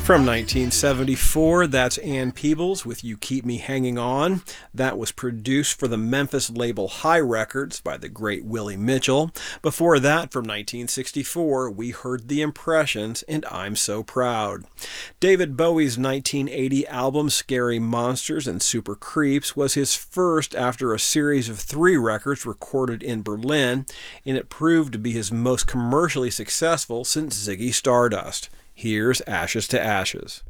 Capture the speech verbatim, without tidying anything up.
From nineteen seventy-four, that's Ann Peebles with You Keep Me Hanging On. That was produced for the Memphis label High Records by the great Willie Mitchell. Before that, from nineteen sixty-four, we heard The Impressions and I'm So Proud. David Bowie's nineteen eighty album Scary Monsters and Super Creeps was his first after a series of three records recorded in Berlin, and it proved to be his most commercially successful since Ziggy Stardust. Here's Ashes to Ashes.